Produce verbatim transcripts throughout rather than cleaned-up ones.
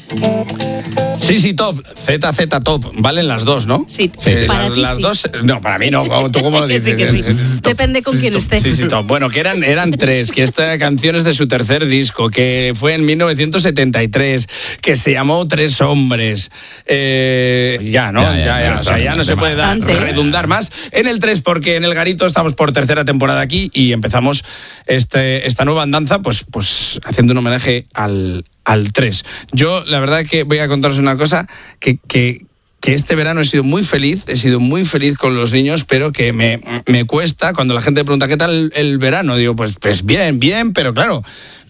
Sí, sí, top. Z, Z, top. Valen las dos, ¿no? Sí, sí para las, ti las sí. dos. No, para mí no. ¿Tú cómo lo Que dices? sí, que sí. Es- es top. Depende con Sí, quién top. esté. Sí, sí, top. Bueno, que eran, eran tres, que esta canción es de su tercer disco, que fue en mil novecientos setenta y tres, que se llamó Tres Hombres. Eh, ya, ¿no? Ya, ya, Ya, ya. no O sea, ya no se puede dar, Bastante. redundar más. En el tres, porque en el Garito estamos por tercera temporada aquí y empezamos este, esta nueva andanza, pues, pues haciendo un homenaje al, al tres. Yo, la verdad que voy a contaros una cosa, que, que, que este verano he sido muy feliz, he sido muy feliz con los niños, pero que me, me cuesta cuando la gente pregunta, ¿qué tal el, el verano? Digo, pues, pues bien, bien, pero claro...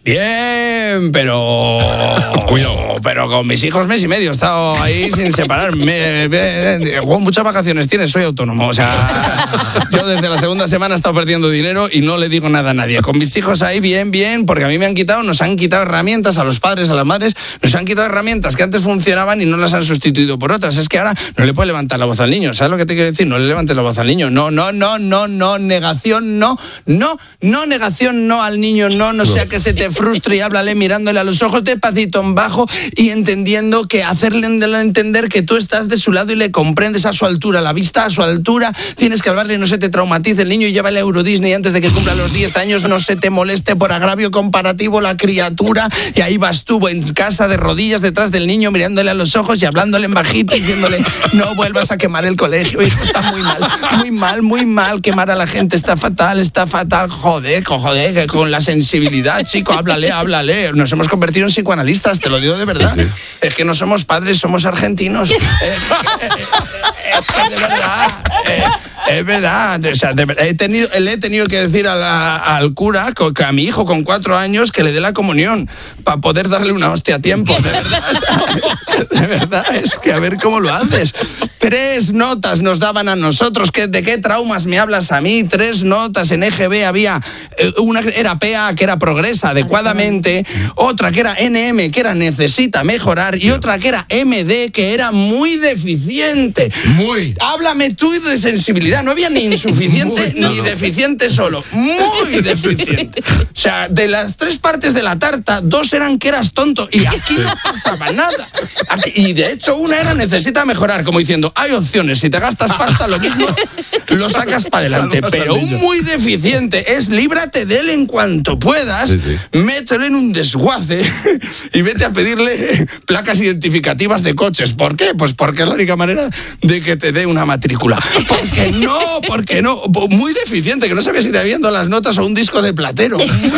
Bien, pero cuidado, pero con mis hijos mes y medio he estado ahí sin separarme. Juan, muchas vacaciones tienes, soy autónomo. O sea, yo desde la segunda semana he estado perdiendo dinero y no le digo nada a nadie. Con mis hijos ahí bien, bien, porque a mí me han quitado, nos han quitado herramientas a los padres, a las madres, nos han quitado herramientas que antes funcionaban y no las han sustituido por otras. Es que ahora no le puedes levantar la voz al niño. ¿Sabes lo que te quiero decir? No le levantes la voz al niño. No, no, no, no, no, negación, no, no, no, negación, no al niño, no, no sea que se te frustre y háblale mirándole a los ojos despacito en bajo y entendiendo que hacerle entender que tú estás de su lado y le comprendes a su altura, la vista a su altura, tienes que hablarle, no se te traumatice el niño y llévale a Euro Disney antes de que cumpla los diez años, no se te moleste por agravio comparativo la criatura y ahí vas tú en casa de rodillas detrás del niño mirándole a los ojos y hablándole en bajito y diciéndole no vuelvas a quemar el colegio, hijo, está muy mal, muy mal, muy mal, quemar a la gente está fatal, está fatal, joder, joder, que con la sensibilidad, chico, háblale, háblale. Nos hemos convertido en psicoanalistas, te lo digo de verdad. Sí, sí. Es que no somos padres, somos argentinos. eh, eh, eh, eh, de verdad. Eh, es verdad. O sea, de verdad. He tenido, le he tenido que decir a la, al cura que a mi hijo con cuatro años que le dé la comunión para poder darle una hostia a tiempo. De verdad, ¿sabes? De verdad, es que a ver cómo lo haces. Tres notas nos daban a nosotros. ¿Qué, ¿De qué traumas me hablas a mí? Tres notas en E G B había. Eh, una era P A, que era progresa adecuadamente. Otra que era N M, que era necesita mejorar. Y otra que era M D, que era muy deficiente. Muy. Háblame tú de sensibilidad. No había ni insuficiente Muy, no, ni no. deficiente solo. Muy deficiente. O sea, de las tres partes de la tarta, dos eran que eras tonto. Y aquí no pasaba nada. Aquí- y de hecho, una era necesita mejorar. Como diciendo, hay opciones. Si te gastas pasta, lo mismo lo sacas para adelante. Salvas al Pero un niño. muy deficiente es líbrate de él en cuanto puedas. Sí, sí. Mételo en un desguace y vete a pedirle placas identificativas de coches. ¿Por qué? Pues porque es la única manera de que te dé una matrícula. Porque no, porque no. Muy deficiente, que no sabía si te habían dado las notas o un disco de Platero. Muy, muy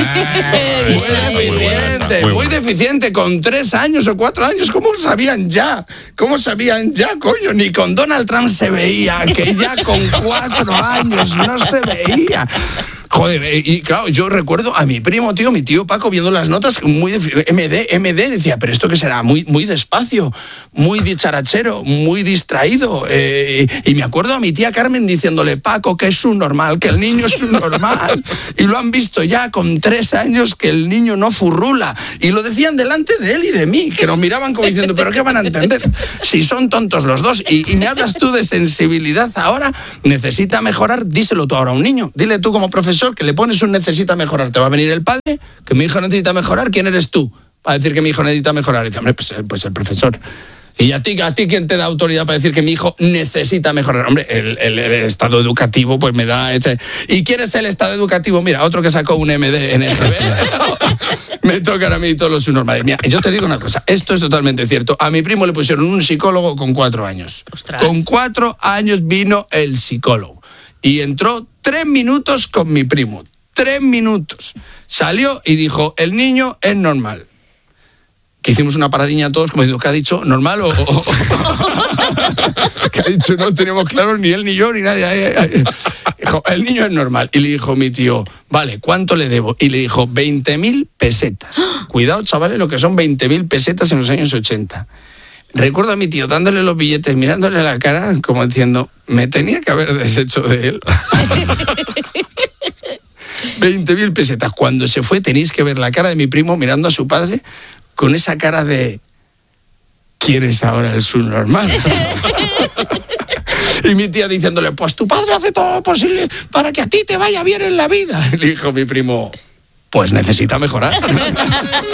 deficiente, muy, muy deficiente. Con tres años o cuatro años, ¿cómo sabían ya? ¿Cómo sabían ya, coño? Ni con Donald Trump se veía, que ya con cuatro años no se veía. Joder, eh, y claro, yo recuerdo a mi primo, tío, mi tío Paco, viendo las notas, muy de, M D, M D, decía, pero esto qué será, muy, muy despacio, muy dicharachero, muy distraído. Eh, y me acuerdo a mi tía Carmen diciéndole, Paco, que es un normal, que el niño es un normal. Y lo han visto ya con tres años que el niño no furrula. Y lo decían delante de él y de mí, que nos miraban como diciendo, pero ¿qué van a entender? Si son tontos los dos. Y, y me hablas tú de sensibilidad ahora, necesita mejorar, díselo tú ahora a un niño. Dile tú como profesor que le pones un necesita mejorar. Te va a venir el padre, que mi hijo necesita mejorar. ¿Quién eres tú para decir que mi hijo necesita mejorar? Y dice, hombre, pues, pues el profesor. Y a ti, a ti, ¿quién te da autoridad para decir que mi hijo necesita mejorar? Hombre, el, el, el estado educativo, pues me da... Este... ¿Y quién es el estado educativo? Mira, otro que sacó un M D en E G B. Me tocan a mí todos los subnormales. Mira, yo te digo una cosa, esto es totalmente cierto. A mi primo le pusieron un psicólogo con cuatro años. Ostras. Con cuatro años vino el psicólogo. Y entró tres minutos con mi primo. Tres minutos. Salió y dijo, el niño es normal. Que hicimos una paradilla todos, como diciendo, ¿qué ha dicho? ¿Normal o...? o- ¿Qué ha dicho? No teníamos claro ni él ni yo ni nadie. Dijo, el niño es normal. Y le dijo mi tío, vale, ¿cuánto le debo? Y le dijo, veinte mil pesetas. Cuidado, chavales, lo que son veinte mil pesetas en los años ochenta. Recuerdo a mi tío dándole los billetes, mirándole la cara, como diciendo, me tenía que haber deshecho de él. veinte mil pesetas. Cuando se fue, tenéis que ver la cara de mi primo mirando a su padre con esa cara de, ¿quién es ahora el subnormal? Y mi tía diciéndole, pues tu padre hace todo lo posible para que a ti te vaya bien en la vida. Y le dijo mi primo, pues necesita mejorar.